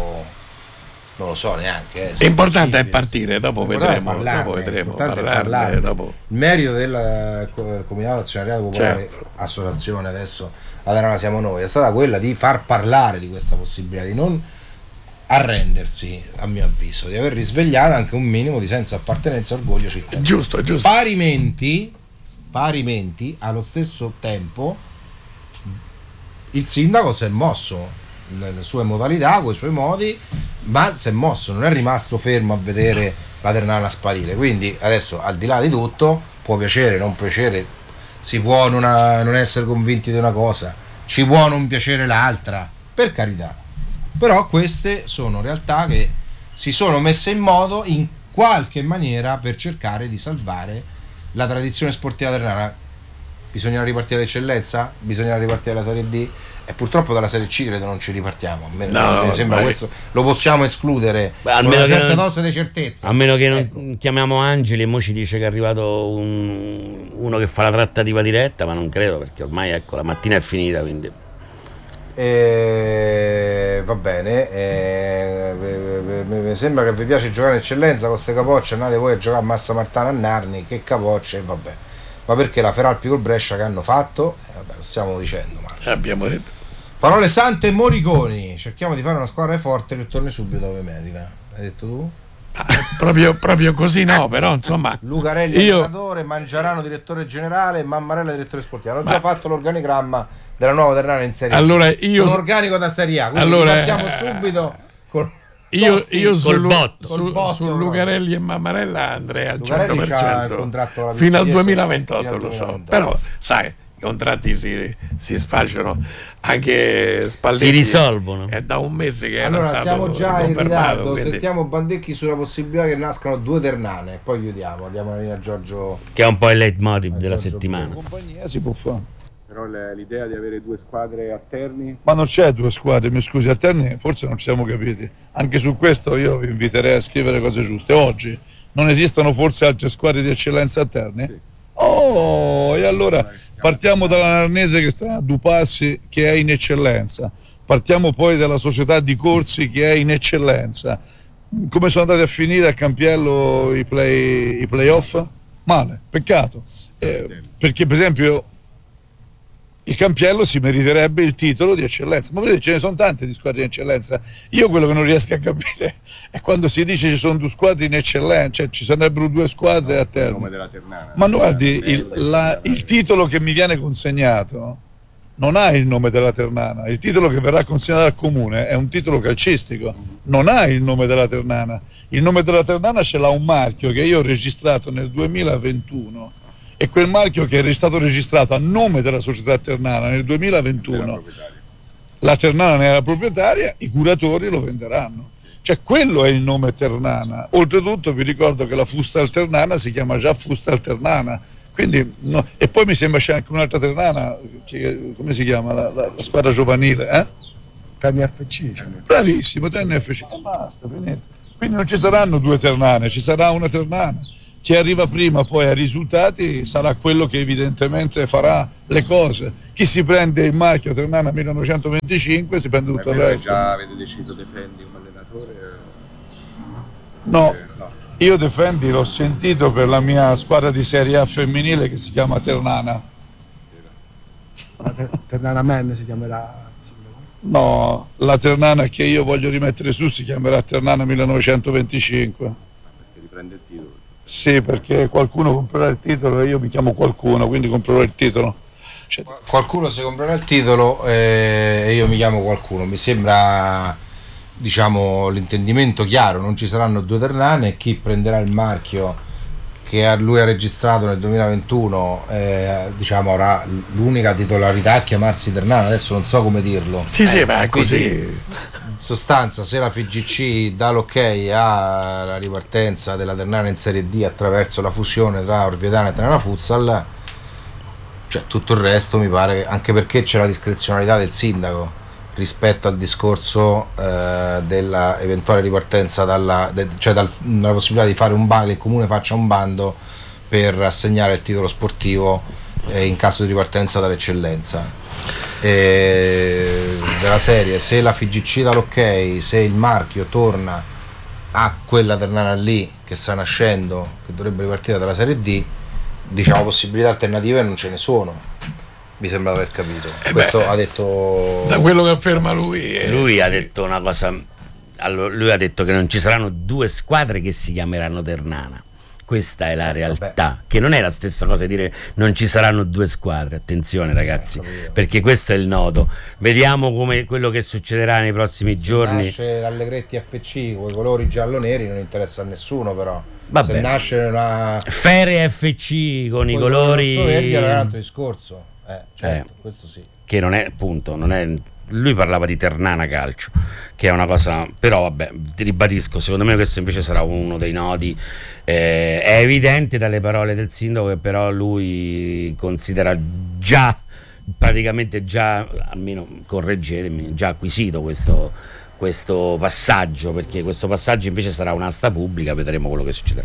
non lo so neanche. L'importante è partire, dopo vedremo. Parlarne. Dopo. Il merito del Comitato Azionariato Popolare, associazione adesso allora siamo noi, è stata quella di far parlare di questa possibilità, di non arrendersi, a mio avviso, di aver risvegliato anche un minimo di senso di appartenenza e orgoglio cittadino. Giusto. Parimenti, allo stesso tempo, il sindaco si è mosso nelle sue modalità, con i suoi modi, ma si è mosso, non è rimasto fermo a vedere la ternana sparire. Quindi adesso, al di là di tutto, può piacere, non piacere, si può non essere convinti di una cosa, ci può non piacere l'altra, per carità, però queste sono realtà che si sono messe in moto in qualche maniera per cercare di salvare la tradizione sportiva ternana. Bisogna ripartire all'eccellenza? Bisogna ripartire alla Serie D? E purtroppo dalla Serie C credo non ci ripartiamo. Mi sembra questo lo possiamo escludere con una certa dose di certezza. A meno che non chiamiamo Angeli e mo ci dice che è arrivato uno che fa la trattativa diretta, ma non credo, perché ormai ecco la mattina è finita, quindi va bene, mi sembra che vi piace giocare in eccellenza con queste capocce, andate voi a giocare a Massa Martana a Narni, che capocce, vabbè. Ma perché la Feralpi col Brescia che hanno fatto? Vabbè, lo stiamo dicendo, ma abbiamo detto. Parole sante e Moriconi, cerchiamo di fare una squadra forte che torni subito dove merita. Hai detto tu? Proprio così no, però insomma Lucarelli allenatore, Mangiarano direttore generale, Mammarella direttore sportivo. Hanno già fatto l'organigramma della nuova Ternana in Serie A. Allora un organico da Serie A, quindi partiamo subito con io sul botto Lucarelli e Mammarella andrei al Lucarelli 100% fino al 2028 lo so, però sai, i contratti si sfasciano, anche Spalletti si risolvono, è da un mese che allora era siamo stato già in ritardo, quindi sentiamo Bandecchi sulla possibilità che nascano 2 ternane, poi chiudiamo, andiamo alla linea Giorgio, che è un po' il leitmotiv della settimana. Compagnia si può fare. Però l'idea di avere 2 squadre a Terni? Ma non c'è 2 squadre, mi scusi, a Terni forse non ci siamo capiti. Anche su questo io vi inviterei a scrivere cose giuste. Oggi non esistono forse altre squadre di eccellenza a Terni? Sì. Oh, poi. Allora partiamo dalla Narnese che sta a due passi, che è in eccellenza, partiamo poi dalla società di corsi che è in eccellenza. Come sono andati a finire a Campiello i playoff? Male, peccato, perché per esempio il Campiello si meriterebbe il titolo di eccellenza, ma vedete, ce ne sono tante di squadre in eccellenza. Io quello che non riesco a capire è quando si dice ci sono due squadre in eccellenza, cioè ci sarebbero due squadre a terra. nome della Ternana. Ma guardi, il titolo che mi viene consegnato non ha il nome della Ternana, il titolo che verrà consegnato al comune è un titolo calcistico, non ha il nome della Ternana. Il nome della Ternana ce l'ha un marchio che io ho registrato nel 2021, e quel marchio che è stato registrato a nome della società Ternana nel 2021, la Ternana ne era proprietaria, i curatori lo venderanno. Cioè quello è il nome Ternana. Oltretutto vi ricordo che la Futsal Ternana si chiama già Futsal Ternana. Quindi, no. E poi mi sembra c'è anche un'altra Ternana, come si chiama? La squadra giovanile, TNFC. Bravissimo, TNFC. E basta, finito. Quindi non ci saranno due Ternane, ci sarà una Ternana. Chi arriva prima poi ai risultati sarà quello che evidentemente farà le cose. Chi si prende il marchio Ternana 1925 si prende tutto il resto. Già avete deciso Defendi come allenatore? No. Io Defendi l'ho sentito per la mia squadra di Serie A femminile che si chiama Ternana. Ternana Men si chiamerà. No, la Ternana che io voglio rimettere su si chiamerà Ternana 1925. Perché riprende il titolo. Sì, perché qualcuno comprerà il titolo e io mi chiamo qualcuno, quindi comprerò il titolo. Cioè, qualcuno si comprerà il titolo e io mi chiamo qualcuno. Mi sembra, diciamo, l'intendimento chiaro, non ci saranno due Ternane, chi prenderà il marchio che lui ha registrato nel 2021 diciamo avrà l'unica titolarità a chiamarsi Ternana. Adesso non so come dirlo. Sì, ma è così. In sostanza, se la FIGC dà l'ok alla ripartenza della Ternana in Serie D attraverso la fusione tra Orvietana e Ternana Futsal, cioè tutto il resto mi pare, anche perché c'è la discrezionalità del sindaco rispetto al discorso della eventuale ripartenza dalla possibilità di fare un bando, che il comune faccia un bando per assegnare il titolo sportivo in caso di ripartenza dall'eccellenza. Della serie, se la FIGC dà l'ok, se il marchio torna a quella Ternana lì che sta nascendo, che dovrebbe ripartire dalla Serie D, diciamo possibilità alternative non ce ne sono. Mi sembra di aver capito. Questo ha detto. Da quello che afferma lui. Lui ha detto una cosa. Allora, lui ha detto che non ci saranno due squadre che si chiameranno Ternana. Questa è la realtà, che non è la stessa cosa di dire non ci saranno due squadre. Attenzione ragazzi, perché questo è il nodo. Vediamo come quello che succederà nei prossimi giorni. Nasce l'Allegretti FC con i colori giallo-neri non interessa a nessuno, però. Vabbè. Se nasce una Fere FC con i colori verdi era un altro discorso. Certo, questo sì. Che non è, appunto, non è. Lui parlava di Ternana Calcio, che è una cosa, però vabbè, ti ribadisco, secondo me questo invece sarà uno dei nodi. È evidente dalle parole del sindaco che però lui considera già, praticamente già, almeno correggetemi, già acquisito questo passaggio, perché questo passaggio invece sarà un'asta pubblica, vedremo quello che succederà.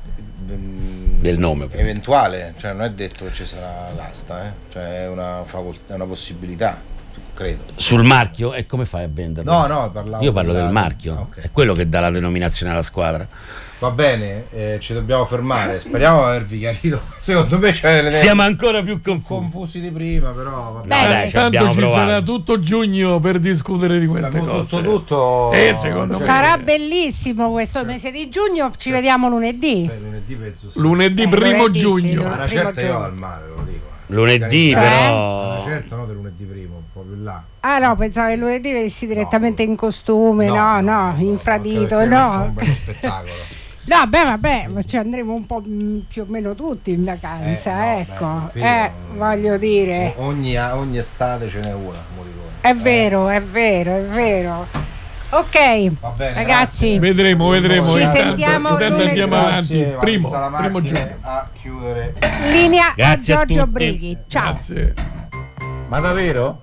Del nome eventuale, cioè non è detto che ci sarà l'asta, cioè è una possibilità, credo. Sul marchio? E come fai a venderlo? No, io parlo del marchio, okay. È quello che dà la denominazione alla squadra. Va bene, ci dobbiamo fermare. Speriamo di avervi chiarito. Secondo me siamo ancora più confusi di prima, però dai, tanto ci sarà tutto giugno per discutere di queste cose. Tutto secondo me sarà bellissimo questo mese di giugno. Ci vediamo lunedì. Lunedì penso sì. Lunedì primo giugno. Sì, una certa io al mare, lo dico. Lunedì però. Una certa no, del lunedì primo, un po' più là. Ah no, pensavo che lunedì vessi direttamente in costume, no, infradito, no. Un bello spettacolo. No, vabbè, ci andremo un po' più o meno tutti in vacanza, ecco. Voglio dire. Ogni estate ce n'è una, Morricone. È vero. Ok, va bene, ragazzi. Vedremo. Ci sentiamo intanto andiamo avanti. Primo giugno. A chiudere. Linea grazie a Giorgio a Brighi. Ciao. Grazie. Ma davvero?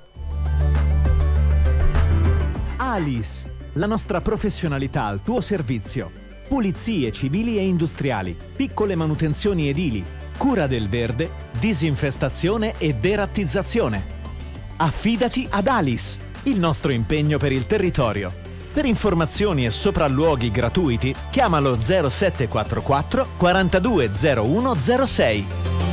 Alice, la nostra professionalità al tuo servizio. Pulizie civili e industriali, piccole manutenzioni edili, cura del verde, disinfestazione e derattizzazione. Affidati ad Alice, il nostro impegno per il territorio. Per informazioni e sopralluoghi gratuiti, chiamalo 0744 420106.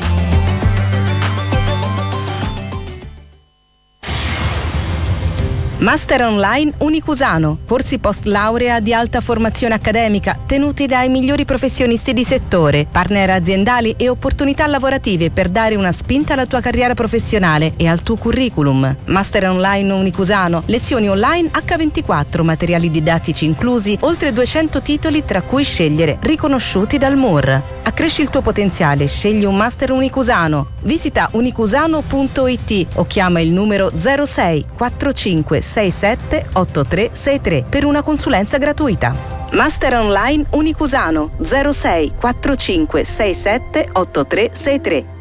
Master Online Unicusano, corsi post laurea di alta formazione accademica tenuti dai migliori professionisti di settore, partner aziendali e opportunità lavorative per dare una spinta alla tua carriera professionale e al tuo curriculum. Master Online Unicusano, lezioni online H24, materiali didattici inclusi, oltre 200 titoli tra cui scegliere, riconosciuti dal MUR. Accresci il tuo potenziale, scegli un Master Unicusano. Visita unicusano.it o chiama il numero 06 45 67 8363 per una consulenza gratuita. Master Online Unicusano 06 45 67 8363.